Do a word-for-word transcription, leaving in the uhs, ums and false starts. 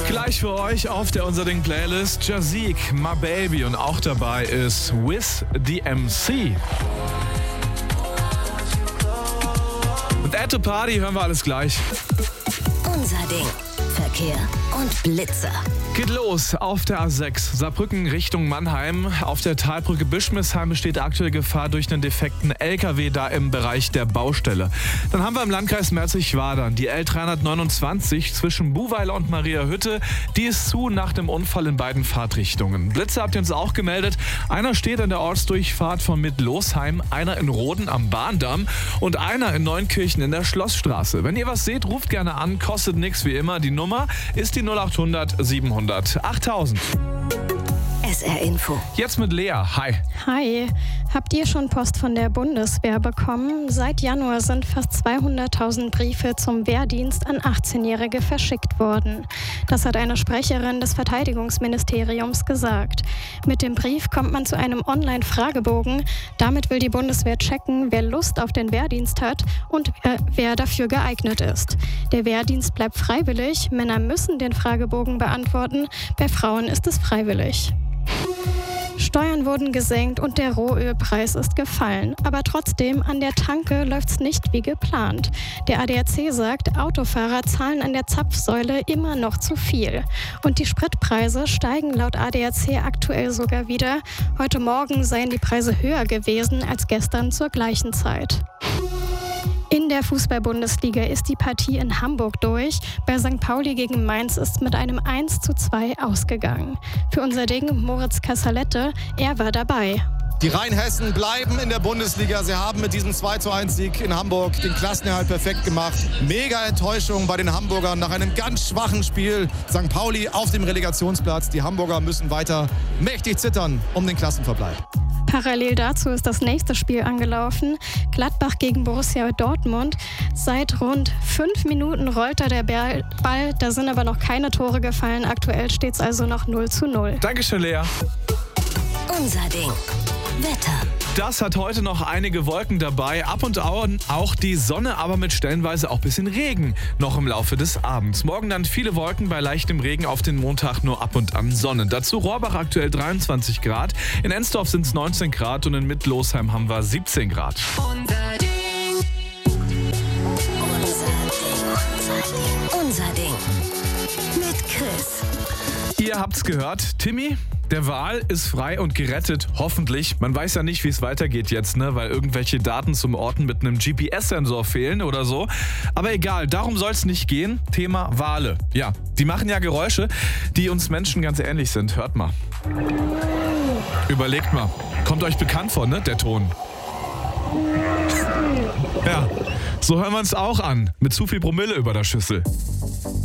Gleich für euch auf der Unser Ding Playlist Jazik, My Baby und auch dabei ist Wiz D M C. Und At the Party hören wir alles gleich. Unser Ding. Verkehr und Blitzer. Geht los auf der A sechs, Saarbrücken Richtung Mannheim. Auf der Talbrücke Bischmisheim besteht aktuell Gefahr durch einen defekten L K W da im Bereich der Baustelle. Dann haben wir im Landkreis Merzig-Wadern die L dreihundertneunundzwanzig zwischen Buhweiler und Mariahütte. Die ist zu nach dem Unfall in beiden Fahrtrichtungen. Blitzer habt ihr uns auch gemeldet. Einer steht an der Ortsdurchfahrt von Mittlosheim, einer in Roden am Bahndamm und einer in Neunkirchen in der Schlossstraße. Wenn ihr was seht, ruft gerne an, kostet nichts wie immer. Die Nummer ist die null acht hundert siebenhundert achttausend. S R Info. Jetzt mit Lea. Hi. Hi. Habt ihr schon Post von der Bundeswehr bekommen? Seit Januar sind fast zweihunderttausend Briefe zum Wehrdienst an achtzehnjährige verschickt worden. Das hat eine Sprecherin des Verteidigungsministeriums gesagt. Mit dem Brief kommt man zu einem Online-Fragebogen. Damit will die Bundeswehr checken, wer Lust auf den Wehrdienst hat und äh, wer dafür geeignet ist. Der Wehrdienst bleibt freiwillig. Männer müssen den Fragebogen beantworten. Bei Frauen ist es freiwillig. Steuern wurden gesenkt und der Rohölpreis ist gefallen. Aber trotzdem, an der Tanke läuft's nicht wie geplant. Der A D A C sagt, Autofahrer zahlen an der Zapfsäule immer noch zu viel. Und die Spritpreise steigen laut A D A C aktuell sogar wieder. Heute Morgen seien die Preise höher gewesen als gestern zur gleichen Zeit. In der Fußball-Bundesliga ist die Partie in Hamburg durch. Bei Sankt Pauli gegen Mainz ist mit einem eins zu zwei ausgegangen. Für unser Ding Moritz Kassalette, er war dabei. Die Rheinhessen bleiben in der Bundesliga. Sie haben mit diesem zwei zu eins Sieg in Hamburg den Klassenerhalt perfekt gemacht. Mega Enttäuschung bei den Hamburgern nach einem ganz schwachen Spiel. Sankt Pauli auf dem Relegationsplatz. Die Hamburger müssen weiter mächtig zittern um den Klassenverbleib. Parallel dazu ist das nächste Spiel angelaufen. Gladbach gegen Borussia Dortmund. Seit rund fünf Minuten rollt da der Ball. Da sind aber noch keine Tore gefallen. Aktuell steht es also noch null zu null. Dankeschön, Lea. Unser Ding. Wetter. Das hat heute noch einige Wolken dabei. Ab und an auch die Sonne, aber mit stellenweise auch ein bisschen Regen noch im Laufe des Abends. Morgen dann viele Wolken, bei leichtem Regen auf den Montag nur ab und an Sonne. Dazu Rohrbach aktuell dreiundzwanzig Grad, in Ensdorf sind es neunzehn Grad und in Mittlosheim haben wir siebzehn Grad. Unser Ding. Unser Ding. Mit Chris. Ihr habt's gehört, Timmy, der Wal ist frei und gerettet, hoffentlich. Man weiß ja nicht, wie es weitergeht jetzt, ne? Weil irgendwelche Daten zum Orten mit einem G P S-Sensor fehlen oder so. Aber egal, darum soll es nicht gehen. Thema Wale. Ja, die machen ja Geräusche, die uns Menschen ganz ähnlich sind. Hört mal. Überlegt mal. Kommt euch bekannt vor, ne, der Ton? Ja, so hören wir uns auch an. Mit zu viel Promille über der Schüssel.